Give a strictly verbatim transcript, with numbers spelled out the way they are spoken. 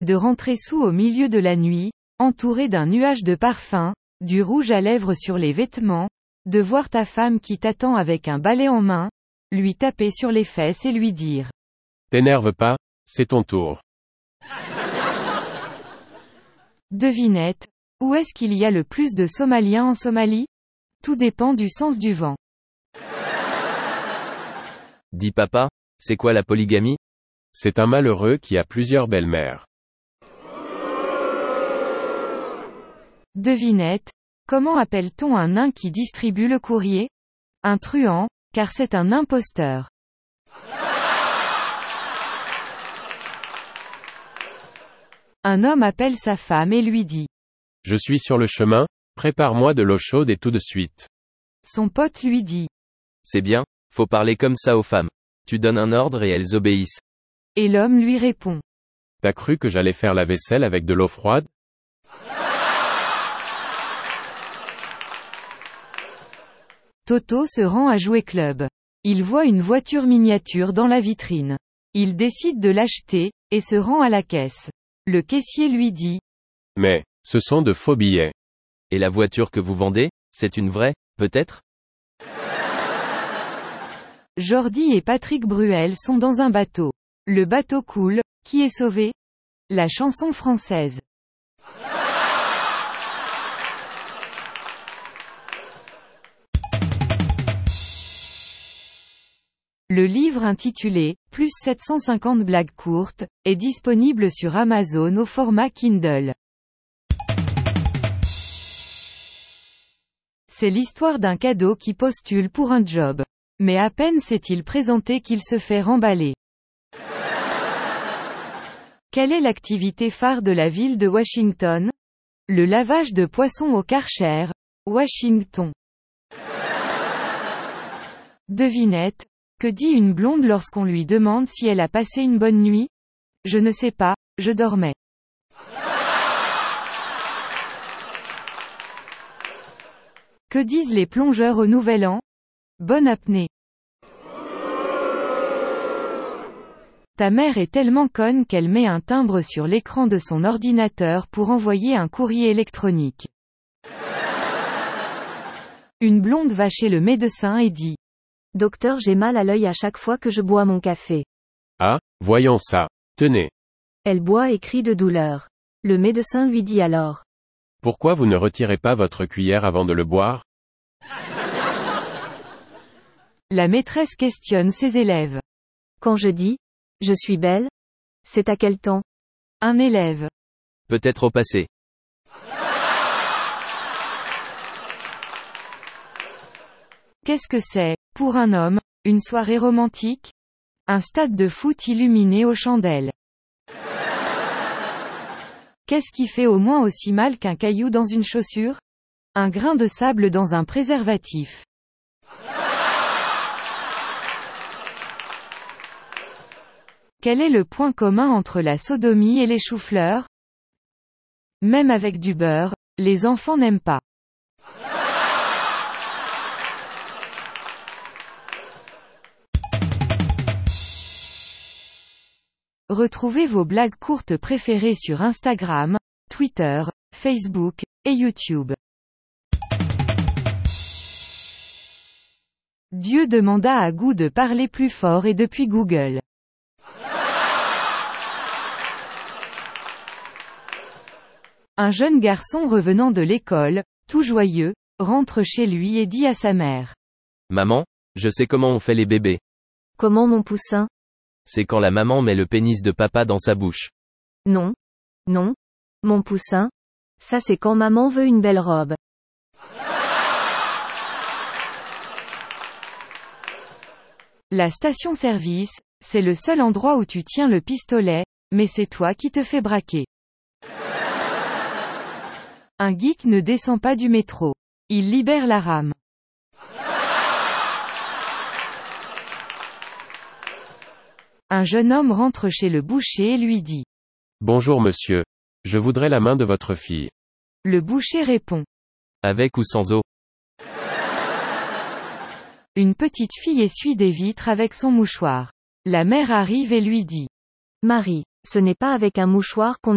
de rentrer sous au milieu de la nuit, entouré d'un nuage de parfum, du rouge à lèvres sur les vêtements, de voir ta femme qui t'attend avec un balai en main, lui taper sur les fesses et lui dire « T'énerve pas, c'est ton tour ». Devinette, où est-ce qu'il y a le plus de Somaliens en Somalie? Tout dépend du sens du vent. Dis papa, c'est quoi la polygamie? C'est un malheureux qui a plusieurs belles-mères. Devinette, comment appelle-t-on un nain qui distribue le courrier? Un truand, car c'est un imposteur. Un homme appelle sa femme et lui dit « Je suis sur le chemin, prépare-moi de l'eau chaude et tout de suite. » Son pote lui dit « C'est bien, faut parler comme ça aux femmes. Tu donnes un ordre et elles obéissent. » Et l'homme lui répond « T'as cru que j'allais faire la vaisselle avec de l'eau froide? » Toto se rend à Jouet Club. Il voit une voiture miniature dans la vitrine. Il décide de l'acheter, et se rend à la caisse. Le caissier lui dit « Mais, ce sont de faux billets. » Et la voiture que vous vendez, c'est une vraie, peut-être? Jordi et Patrick Bruel sont dans un bateau. Le bateau coule, qui est sauvé? La chanson française. Le livre intitulé « Plus sept cent cinquante blagues courtes » est disponible sur Amazon au format Kindle. C'est l'histoire d'un cadeau qui postule pour un job. Mais à peine s'est-il présenté qu'il se fait remballer. Quelle est l'activité phare de la ville de Washington? Le lavage de poissons au Karcher, Washington. Devinette, que dit une blonde lorsqu'on lui demande si elle a passé une bonne nuit? Je ne sais pas, je dormais. Que disent les plongeurs au Nouvel An? Bonne apnée. Ta mère est tellement conne qu'elle met un timbre sur l'écran de son ordinateur pour envoyer un courrier électronique. Une blonde va chez le médecin et dit « Docteur, j'ai mal à l'œil à chaque fois que je bois mon café. » Ah, voyons ça. Tenez. Elle boit et crie de douleur. Le médecin lui dit alors « Pourquoi vous ne retirez pas votre cuillère avant de le boire? » La maîtresse questionne ses élèves. Quand je dis « Je suis belle », c'est à quel temps? Un élève. Peut-être au passé. Qu'est-ce que c'est, pour un homme, une soirée romantique? Un stade de foot illuminé aux chandelles. Qu'est-ce qui fait au moins aussi mal qu'un caillou dans une chaussure? Un grain de sable dans un préservatif. Quel est le point commun entre la sodomie et les choux-fleurs? Même avec du beurre, les enfants n'aiment pas. Retrouvez vos blagues courtes préférées sur Instagram, Twitter, Facebook, et YouTube. Dieu demanda à Gou de parler plus fort et depuis Google. Un jeune garçon revenant de l'école, tout joyeux, rentre chez lui et dit à sa mère. Maman, je sais comment on fait les bébés. Comment mon poussin? C'est quand la maman met le pénis de papa dans sa bouche. Non. Non. Mon poussin. Ça c'est quand maman veut une belle robe. La station-service, c'est le seul endroit où tu tiens le pistolet, mais c'est toi qui te fais braquer. Un geek ne descend pas du métro. Il libère la rame. Un jeune homme rentre chez le boucher et lui dit « Bonjour monsieur. Je voudrais la main de votre fille. » Le boucher répond « Avec ou sans eau ?» Une petite fille essuie des vitres avec son mouchoir. La mère arrive et lui dit « Marie, ce n'est pas avec un mouchoir qu'on